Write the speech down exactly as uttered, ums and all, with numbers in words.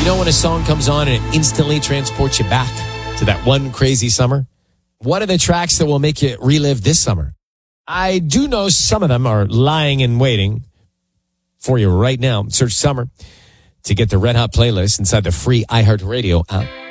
know when a song comes on and it instantly transports you back to that one crazy summer? What are the tracks that will make you relive this summer? I do know some of them are lying in waiting for you right now. Search summer to get the Red Hot playlist inside the free iHeartRadio app.